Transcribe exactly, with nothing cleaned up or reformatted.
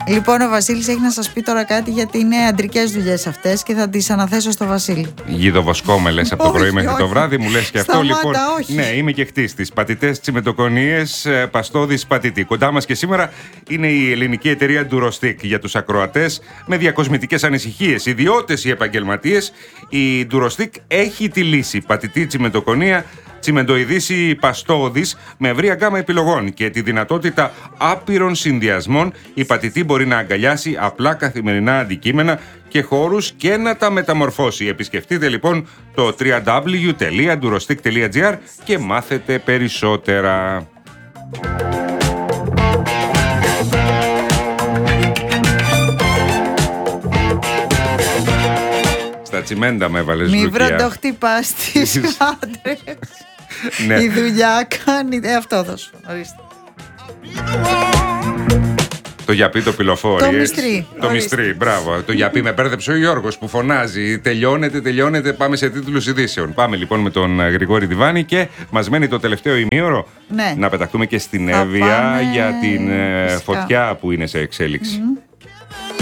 Λοιπόν, ο Βασίλης έχει να σας πει τώρα κάτι, γιατί είναι αντρικές δουλειές αυτές και θα τις αναθέσω στο Βασίλη. Γιδοβοσκό με λες από το πρωί μέχρι το βράδυ, μου λες και αυτό. Σταμάτα, Λοιπόν, όχι. ναι, είμαι και χτίστης. Πατητές τσιμεντοκονίες, Παστόδης πατητή. Κοντά μας και σήμερα είναι η ελληνική εταιρεία Durostic για τους ακροατές με διακοσμητικές ανησυχίες. Ιδιώτες ή επαγγελματίες, η Durostic έχει τη λύση. Πατητή τσιμεντοκονία, τσιμεντοειδής ή παστόδης με ευρία γκάμα επιλογών και τη δυνατότητα άπειρων συνδυασμών. Η πατητή μπορεί να αγκαλιάσει απλά καθημερινά αντικείμενα και χώρους και να τα μεταμορφώσει. Επισκεφτείτε λοιπόν το double-u double-u double-u τελεία durostic τελεία gr και μάθετε περισσότερα. Στα τσιμέντα με έβαλες, Μη Λουκία. βροντοχτυπάς τις άντρες. Ναι. Η δουλειά κάνει. Ε, αυτό θα σου. Ορίστε. Το γιαπί το πυλοφόρι. Το μυστρί. Το Ορίστε. μυστρί, μπράβο. Το γιαπί με μπέρδεψε ο Γιώργος που φωνάζει. Τελειώνεται, τελειώνεται. Πάμε σε τίτλους ειδήσεων. Πάμε λοιπόν με τον Γρηγόρη Διβάνη και μας μένει το τελευταίο ημίωρο. Ναι. Να πεταχτούμε και στην Θα Εύβοια πάμε για την ε, φυσικά. φωτιά που είναι σε εξέλιξη. Mm-hmm.